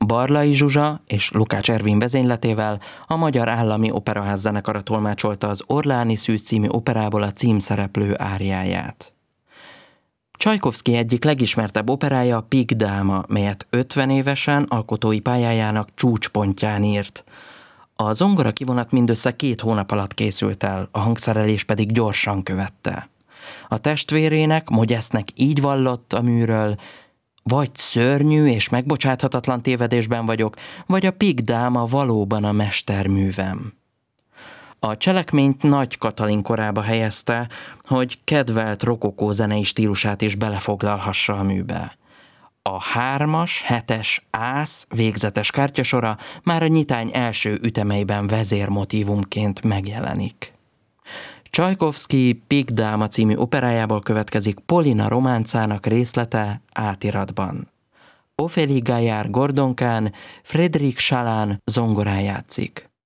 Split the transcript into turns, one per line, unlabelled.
Barlai Zsuzsa és Lukács Ervin vezényletével a Magyar Állami Operaház zenekara tolmácsolta az Orleáni Szűz című operából a címszereplő áriáját. Csajkovszky egyik legismertebb operája a Pig Dáma, melyet 50 évesen alkotói pályájának csúcspontján írt. A zongora kivonat mindössze 2 hónap alatt készült el, a hangszerelés pedig gyorsan követte. A testvérének, Modestnek így vallott a műről: vagy szörnyű és megbocsáthatatlan tévedésben vagyok, vagy a Pig Dáma valóban a mesterművem. A cselekményt Nagy Katalin korába helyezte, hogy kedvelt rokokó zenei stílusát is belefoglalhassa a műbe. A 3-as, 7-es ász végzetes kártyasora már a nyitány első ütemeiben vezérmotívumként megjelenik. Csajkovszky Pig Dáma című operájából következik Polina románcának részlete átiratban. Ophélie Gaillard Gordon Kahn, Frédéric Chalin zongorán játszik.